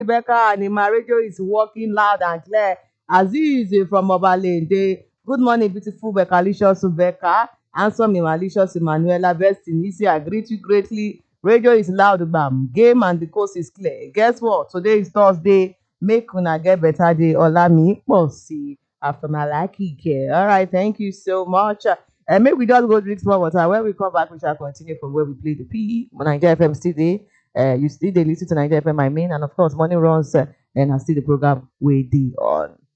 Becca and my radio is working loud and clear. Aziz from Obalende. Good morning, beautiful Becalicious Becca. Handsome malicious Emanuela. Best in Isi. I greet you greatly. Radio is loud, bam. Game and the coast is clear. Guess what? Today is Thursday. Make una get better day. Olami Posi. After my lucky care. All right, thank you so much. And maybe we just go drink small water. When we come back, we shall continue from where we play the P. Nigeria FM still there. You still they listen to Nigeria FM, my main, and of course, morning runs, and I see the program with the on.